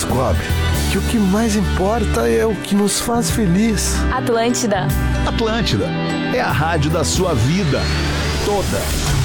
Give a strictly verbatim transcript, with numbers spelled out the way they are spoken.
descobre que o que mais importa é o que nos faz feliz. Atlântida. Atlântida é a rádio da sua vida. Toda.